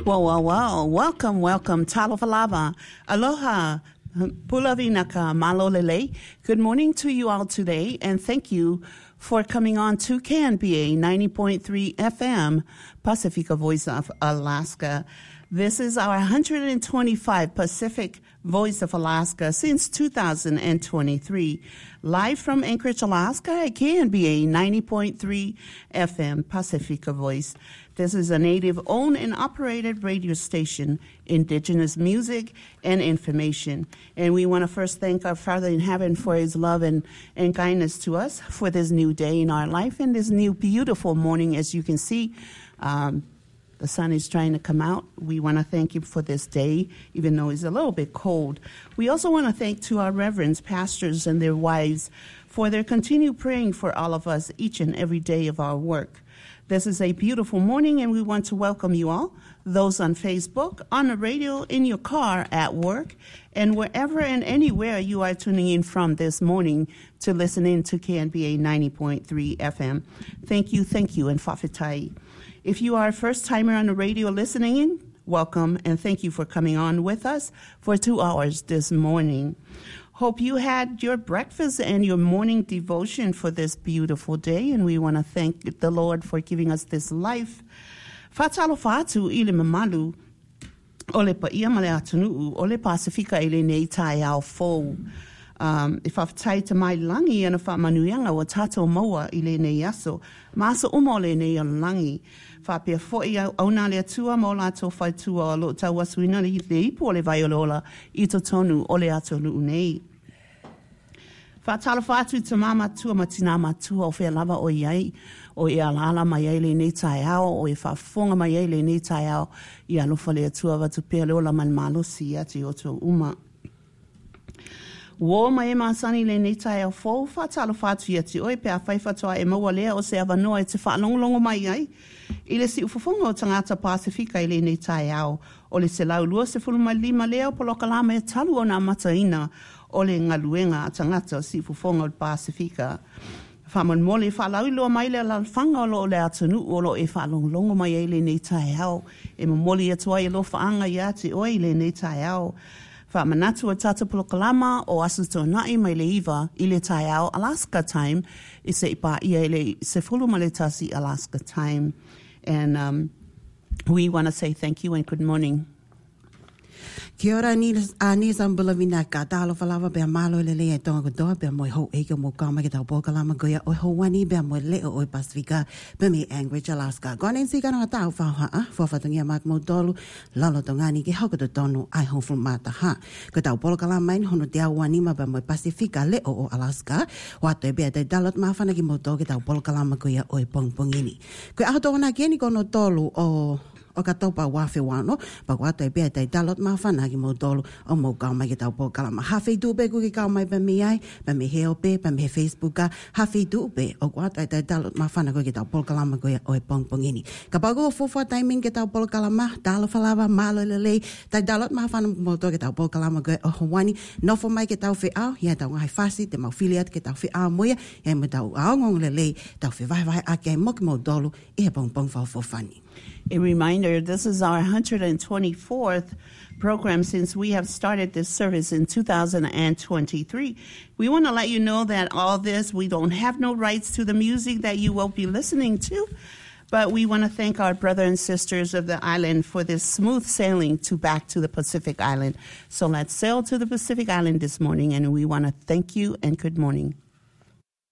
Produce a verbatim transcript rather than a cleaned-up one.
Well, well, well. Welcome, welcome. Talofa lava. Aloha. Pulavinaka malolele. Good morning to you all today, and thank you for coming on to K N B A ninety point three F M, Pacifica Voice of Alaska. This is our one hundred twenty-five Pacific Voice of Alaska since two thousand twenty-three. Live from Anchorage, Alaska at K N B A ninety point three F M, Pacifica Voice. This is a native-owned and operated radio station, indigenous music and information. And we want to first thank our Father in heaven for his love and, and kindness to us for this new day in our life and this new beautiful morning. As you can see, um, the sun is trying to come out. We want to thank him for this day, even though it's a little bit cold. We also want to thank to our reverends, pastors, and their wives for their continued praying for all of us each and every day of our work. This is a beautiful morning, and we want to welcome you all, those on Facebook, on the radio, in your car, at work, and wherever and anywhere you are tuning in from this morning to listen in to K N B A ninety point three F M. Thank you, thank you, and whawhitai. If you are a first-timer on the radio listening in, welcome, and thank you for coming on with us for two hours this morning. Hope you had your breakfast and your morning devotion for this beautiful day, and we want to thank the Lord for giving us this life. Fatalo fatu ile mamalu ole pa ia male atunu ole Pacifica ile nei tai au fo. Um, if I've tied to my langi and if I'm manuanga o tato moa ile nei aso, masa umole nei langi. Fa pe foi au na le tua mo la to fai tua lo ta wasuina le le ipo le vaiolola I to tonu ole ato lu nei. Fa tala fatu te mama tua matina matua o fe lava o iai o ia lala mai ai le nei tai ao o e fa fonga mai ai le nei tai ao I alofa le tua va tu pe le ola man malusi ati o to uma. Wo mai masani le nei tai ao fo fa tala fatu ati oi pe a fai fatoa e maua lea o se avanoa e te wha longolongo mai ai. I le si ufafonga o tangata Pasifika I le nei tai ao o le se lau lua se fuluma lima lea o poloka lama e talu o na mataina o le ngaluenga a tangata o si ufafonga o Pasifika. Whamon mole whalau loa mai le lalwhanga o lo le atanu o lo e whalongolongo mai e le nei tai ao. E mo mole atua I lo whaanga I ati o I le nei tai ao. Whamanatu o tata poloka lama o asu tō nai mai le iwa I le tai ao Alaska time I se ipa ia le se fuluma le tasi Alaska time. And um, we want to say thank you and good morning. Kia ora ni a ni sambula vina ka talo falava pe malo le le tonga ko do pe mo ho e ke mo ka ma ke tau poka lama ko ya o ho wani pe mo le o Pacifica pe mi Anchorage Alaska ko nen si ka no tau fa ha fo fa tungia mak mo tolu lalo tonga ni ke ho ko tonu ai ho fu mata ha ko tau poka lama in hono te wani ma pe mo Pacifica le o Alaska wa te be te dalot ma fa na ki mo to ke tau poka lama ko ya o pong pongini ko a to na ke ni ko no tolu o o ka topa wafe wano, pa wata e pia tai talot mawhana ki mo tolu o mo kao mai ki tau po kalama. Hawhi tupe ku ki kao mai pa mi ai, pa mi heo pe, pa mi he Facebook ka, hawhi tupe o wata e tai talot mawhana ku ki tau po kalama ko o e pong pongini. Ka pago o fufua timing ki tau po kalama, talo falava, malo lelei, tai talot mawhana mo to ki tau po kalama ko o hawani, nofo mai ki tau whi au, ia tau ngai fasi, te mau filiat ki tau whi au moia, ia mo tau au ngong lelei, tau whi vai vai a kia mo ki mo tolu, i he pong pong fau fufani. A reminder, this is our one hundred twenty-fourth program since we have started this service in two thousand twenty-three. We want to let you know that all this, we don't have no rights to the music that you will be listening to, but we want to thank our brothers and sisters of the island for this smooth sailing to back to the Pacific Island. So let's sail to the Pacific Island this morning, and we want to thank you and good morning.